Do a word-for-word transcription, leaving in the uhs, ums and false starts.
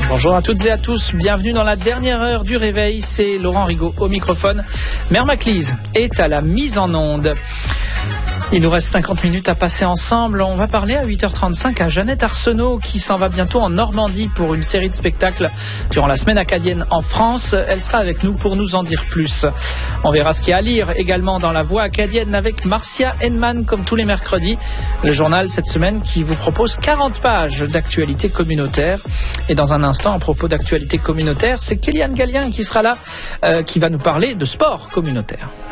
Bonjour à toutes et à tous, bienvenue dans la dernière heure du réveil, c'est Laurent Rigaud au microphone. Mère Maclise est à la mise en onde. Il nous reste cinquante minutes à passer ensemble. On va parler à huit heures trente-cinq à Jeannette Arsenault qui s'en va bientôt en Normandie pour une série de spectacles durant la semaine acadienne en France. Elle sera avec nous pour nous en dire plus. On verra ce qu'il y a à lire également dans la Voix acadienne avec Marcia Henman comme tous les mercredis. Le journal cette semaine qui vous propose quarante pages d'actualité communautaire. Et dans un instant, à propos d'actualité communautaire, c'est Kéliane Gallien qui sera là, euh, qui va nous parler de sport communautaire.